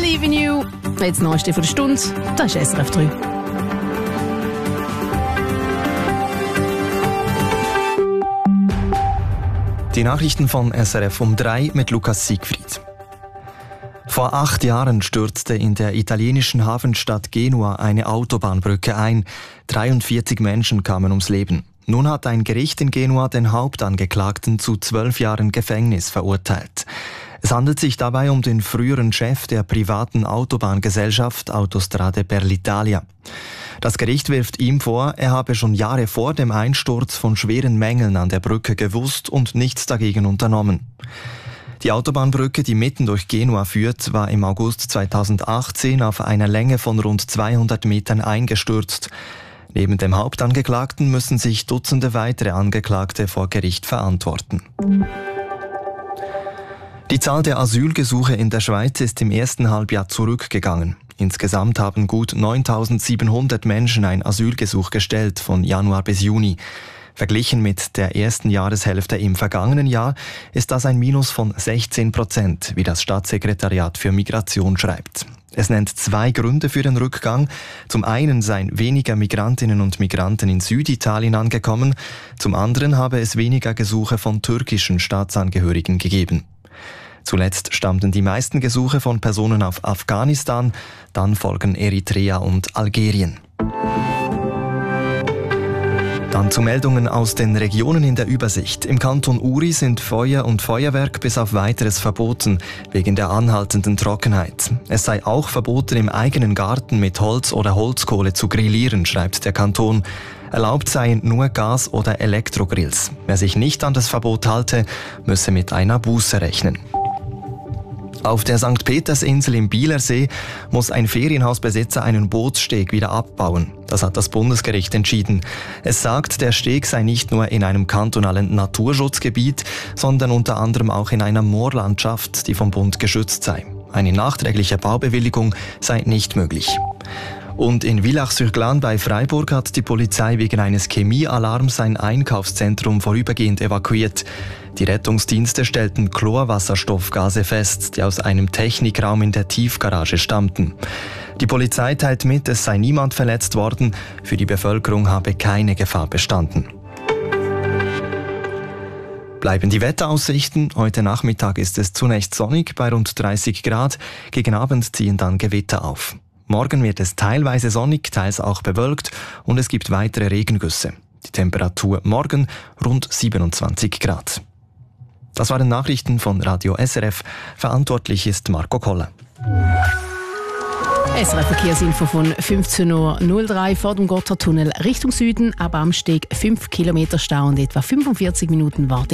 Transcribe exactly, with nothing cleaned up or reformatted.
Leaving You. Jetzt das Neueste von der Stunde. Das ist S R F drei. Die Nachrichten von S R F um drei mit Lukas Siegfried. Vor acht Jahren stürzte in der italienischen Hafenstadt Genua eine Autobahnbrücke ein. dreiundvierzig Menschen kamen ums Leben. Nun hat ein Gericht in Genua den Hauptangeklagten zu zwölf Jahren Gefängnis verurteilt. Es handelt sich dabei um den früheren Chef der privaten Autobahngesellschaft Autostrade per l'Italia. Das Gericht wirft ihm vor, er habe schon Jahre vor dem Einsturz von schweren Mängeln an der Brücke gewusst und nichts dagegen unternommen. Die Autobahnbrücke, die mitten durch Genua führt, war im August zweitausendachtzehn auf einer Länge von rund zweihundert Metern eingestürzt. Neben dem Hauptangeklagten müssen sich Dutzende weitere Angeklagte vor Gericht verantworten. Die Zahl der Asylgesuche in der Schweiz ist im ersten Halbjahr zurückgegangen. Insgesamt haben gut neuntausendsiebenhundert Menschen ein Asylgesuch gestellt von Januar bis Juni. Verglichen mit der ersten Jahreshälfte im vergangenen Jahr ist das ein Minus von sechzehn Prozent, wie das Staatssekretariat für Migration schreibt. Es nennt zwei Gründe für den Rückgang. Zum einen seien weniger Migrantinnen und Migranten in Süditalien angekommen, zum anderen habe es weniger Gesuche von türkischen Staatsangehörigen gegeben. Zuletzt stammten die meisten Gesuche von Personen auf Afghanistan, dann folgen Eritrea und Algerien. Dann zu Meldungen aus den Regionen in der Übersicht. Im Kanton Uri sind Feuer und Feuerwerk bis auf Weiteres verboten, wegen der anhaltenden Trockenheit. Es sei auch verboten, im eigenen Garten mit Holz oder Holzkohle zu grillieren, schreibt der Kanton. Erlaubt seien nur Gas- oder Elektrogrills. Wer sich nicht an das Verbot halte, müsse mit einer Buße rechnen. Auf der Sankt Petersinsel im Bielersee muss ein Ferienhausbesitzer einen Bootssteg wieder abbauen. Das hat das Bundesgericht entschieden. Es sagt, der Steg sei nicht nur in einem kantonalen Naturschutzgebiet, sondern unter anderem auch in einer Moorlandschaft, die vom Bund geschützt sei. Eine nachträgliche Baubewilligung sei nicht möglich. Und in Villach-sur-Glâne bei Freiburg hat die Polizei wegen eines Chemiealarms ein Einkaufszentrum vorübergehend evakuiert. Die Rettungsdienste stellten Chlorwasserstoffgase fest, die aus einem Technikraum in der Tiefgarage stammten. Die Polizei teilt mit, es sei niemand verletzt worden, für die Bevölkerung habe keine Gefahr bestanden. Bleiben die Wetteraussichten. Heute Nachmittag ist es zunächst sonnig bei rund dreißig Grad, gegen Abend ziehen dann Gewitter auf. Morgen wird es teilweise sonnig, teils auch bewölkt und es gibt weitere Regengüsse. Die Temperatur morgen rund siebenundzwanzig Grad. Das waren Nachrichten von Radio S R F. Verantwortlich ist Marco Koller. S R F-Verkehrsinfo von fünfzehn Uhr null drei vor dem Gotthardtunnel Richtung Süden, ab am Steg fünf Kilometer Stau und etwa fünfundvierzig Minuten Wartezeit.